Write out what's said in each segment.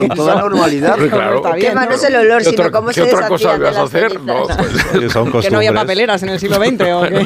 con toda normalidad. Claro. Qué malo es el olor, sino cómo se ¿Qué otra cosa deshacían de vas a las hacer? cenizas. Son Que no había costumbres. papeleras en el siglo XX o qué.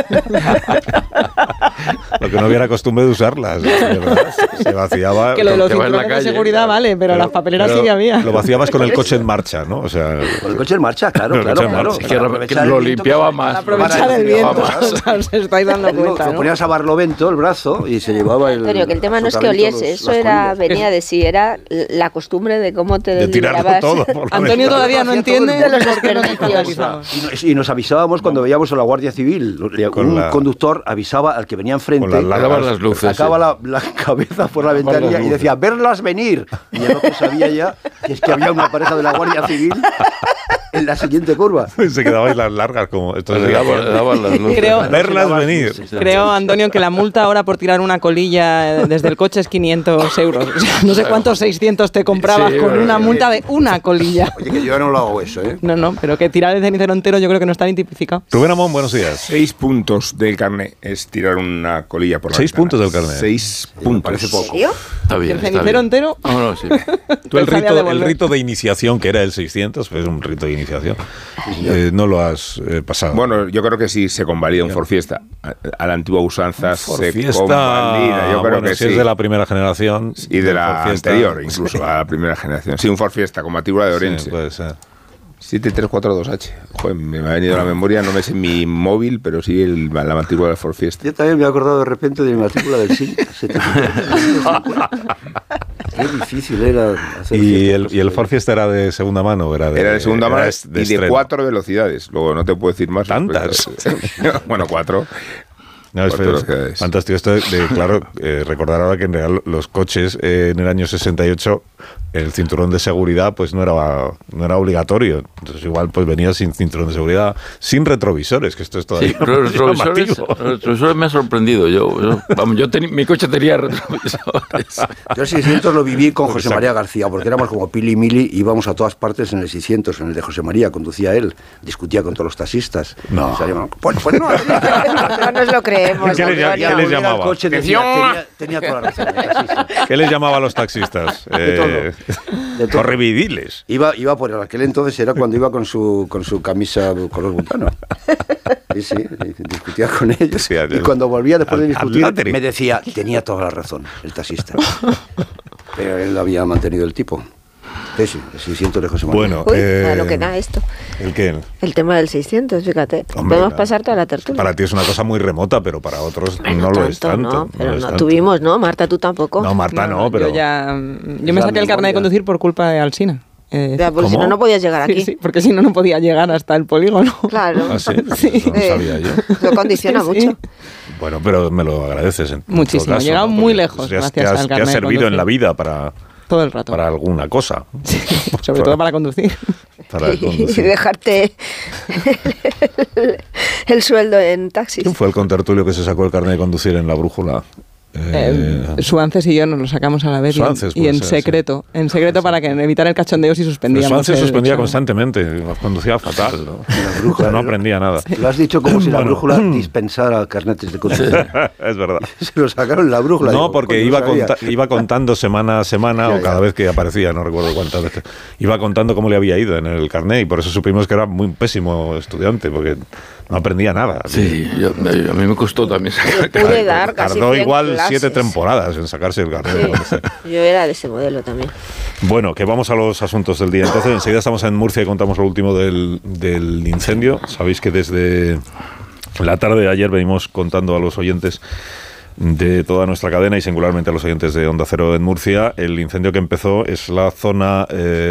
Lo que no hubiera costumbre de usarlas, ¿verdad? Se vaciaba. Que lo de los que va en la cinturones de calle, seguridad claro. vale, pero las papeleras pero sí que había. Lo vaciabas con el coche en marcha, ¿no? O sea, Con el coche en marcha, claro, Con el claro, coche en claro. marcha. Que Para lo aprovechar el viento limpiaba que- más. Aprovechar el viento, o sea, os estáis dando Digo, cuenta, lo ¿no? ponías a barlovento el brazo y se llevaba el... Antonio, que el tema no es que absolutamente oliese, los- eso las era, colillas. venía de sí, era la costumbre de cómo te de tirarlo liberabas. todo. Por la Antonio ventana. todavía no Hacía todo el entiende mundo. por qué nos desperdicios. escandalizamos. Y nos avisábamos cuando veíamos a la Guardia Civil. Con Un la- conductor avisaba al que venía enfrente, Con las largas Daban las luces. sacaba la cabeza por la ventanilla y decía, verlas venir. Y el otro sabía ya que es que había una pareja de la Guardia Civil en la siguiente curva. Se quedabais las largas como... Esto Le daban las luces. Creo- verlas venir. Creo, Antonio, que la multa ahora por tirar una colilla desde el coche es 500 euros. O sea, no sé cuántos 600 te comprabas Sí, con bueno, una multa de una colilla. Oye, que yo no lo hago eso, ¿eh? No, pero que tirar el cenicero entero yo creo que no está ni tipificado. Rubén Amón, buenos días. 6 puntos del carné es tirar una colilla por la 6 ventana. puntos del carné. 6 Me puntos. parece poco. ¿En serio? Está bien. ¿El está cenicero bien. entero? No, sí. Tú el Pensaría rito, devolver. el rito de iniciación, que era el 600, pues un rito de iniciación, no lo has pasado. Bueno, yo creo que sí se convalida un forfiesta. A la antigua usanza se Fiesta, convalida. Yo creo bueno, que si sí. es de la primera generación. Y de la Forfiesta. anterior, incluso, a la primera generación. Sí, un forfiesta con matrícula de Sí, Orense. puede ser. 7342H. Joder, me ha venido a la memoria, no me sé mi móvil, pero sí la matrícula del forfiesta. Yo también me he acordado de repente de mi matrícula del SIN. Qué difícil era hacer ¿Y fiestas. el Ford Fiesta era de segunda mano? o Era Era de segunda mano y de estreno? 4 velocidades. Luego no te puedo decir más. ¿Tantas? Bueno, 4. No, es 4 velocidades. fantástico esto claro, recordar ahora que en realidad los coches en el año 68 el cinturón de seguridad pues no era obligatorio, entonces igual pues venía sin cinturón de seguridad, sin retrovisores, que esto es todavía Sí, pero los llamativo. retrovisores me ha sorprendido. Mi coche tenía retrovisores. Yo el 600 lo viví con José Exacto. María García, porque éramos como Pili y Mili, íbamos a todas partes en el 600, en el de José María, conducía él, discutía con todos los taxistas. No. Salíamos, pues no, No nos lo creemos. ¿Qué les Antonio. ¿Qué les volver al llamaba? coche, tenía toda la razón. Sí. ¿Qué les llamaba a los taxistas? De todo. Correvidiles. Iba por aquel entonces, era cuando iba con su camisa color butano. Sí, discutía con ellos. Sí, Y cuando volvía después de al discutir, latri. me decía, tenía toda la razón, el taxista. Pero él había mantenido el tipo. Sí, el 600 de José María. Bueno, Uy, a lo que da esto. ¿el qué? El tema del 600, fíjate. Hombre, Podemos no. pasar toda la tertulia. Para ti es una cosa muy remota, pero para otros Bueno, no lo es tanto. No, pero lo es no tanto. tuvimos, ¿no? Marta, tú tampoco. No, Marta no, pero... Yo me la saqué el carnet de memoria. conducir por culpa de Alsina. Ya, porque si ¿Cómo? no podías llegar aquí. Sí, porque si no, no podía llegar hasta el polígono. Claro. Ah, sí, Sí. eso no sabía yo. Lo condiciona Sí, mucho. Bueno, pero me lo agradeces en todo Muchísimo. caso, Llegado ¿no? muy Porque lejos te has- gracias te has, al te carnet has de servido en la conducir. vida para Todo el rato. alguna cosa. Sobre todo para conducir. Para Y conducir. dejarte el sueldo en taxis. ¿Quién fue el contertulio que se sacó el carnet de conducir en la brújula? Suances y yo nos lo sacamos a la vez Suances, y puede en ser, secreto. En secreto para que evitar el cachondeo si suspendíamos. Suances el suspendía examen. constantemente, conducía fatal. ¿no? La brújula, No aprendía nada. Lo has dicho como si la Bueno. brújula dispensara carnetes de conducción. Es verdad. Se lo sacaron en la brújula. No, digo, porque coño, iba, no sabía. iba contando semana a semana, Ya, o cada ya. vez que aparecía, no recuerdo cuántas veces, iba contando cómo le había ido en el carnet, y por eso supimos que era muy pésimo estudiante, porque no aprendía nada. Sí, a mí me costó también sacar el Pude carnet. dar casi Tardó 100 igual clases. 7 temporadas en sacarse el carnet de conducir. Sí, yo era de ese modelo también. Bueno, que vamos a los asuntos del día. Entonces, enseguida estamos en Murcia y contamos lo último del incendio. Sabéis que desde la tarde de ayer venimos contando a los oyentes de toda nuestra cadena y singularmente a los oyentes de Onda Cero en Murcia. El incendio que empezó es la zona...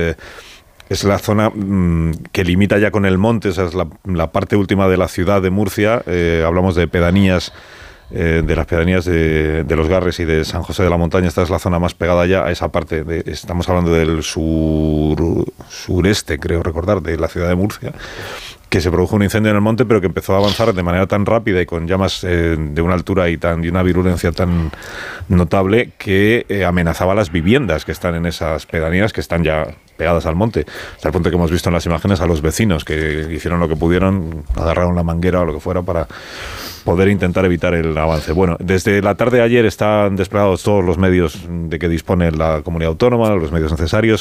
que limita ya con el monte, esa es la parte última de la ciudad de Murcia. Hablamos de pedanías, de las pedanías de Los Garres y de San José de la Montaña. Esta es la zona más pegada ya a esa parte. Estamos hablando del sureste, creo recordar, de la ciudad de Murcia, que se produjo un incendio en el monte, pero que empezó a avanzar de manera tan rápida y con llamas de una altura y una virulencia tan notable que amenazaba las viviendas que están en esas pedanías, que están ya pegadas al monte, hasta el punto que hemos visto en las imágenes a los vecinos que hicieron lo que pudieron, agarraron la manguera o lo que fuera para poder intentar evitar el avance. Bueno, desde la tarde de ayer están desplegados todos los medios de que dispone la comunidad autónoma, los medios necesarios.